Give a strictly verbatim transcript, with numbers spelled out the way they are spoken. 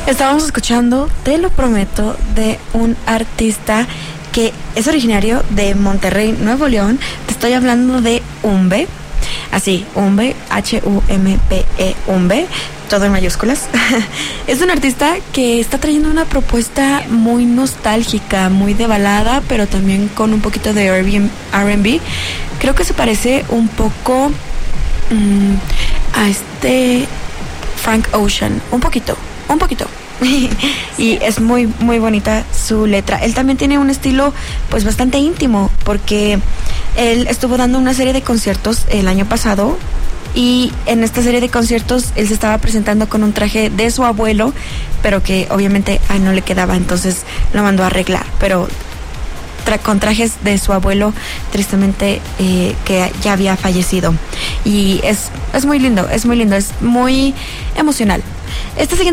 Estábamos escuchando Te lo prometo de un artista que es originario de Monterrey, Nuevo León. Te estoy hablando de Umbe. Así, Umbe, H U M P E, Umbe, todo en mayúsculas. Es un artista que está trayendo una propuesta muy nostálgica, muy de balada, pero también con un poquito de R and B. Creo que se parece un poco mmm, a este Frank Ocean, un poquito, un poquito. Y es muy muy bonita su letra. Él también tiene un estilo pues bastante íntimo, porque él estuvo dando una serie de conciertos el año pasado, y en esta serie de conciertos él se estaba presentando con un traje de su abuelo, pero que obviamente a él no le quedaba, entonces lo mandó a arreglar, pero tra- con trajes de su abuelo, tristemente eh, que ya había fallecido. Y es, es muy lindo, es muy lindo, es muy emocional. Esta siguiente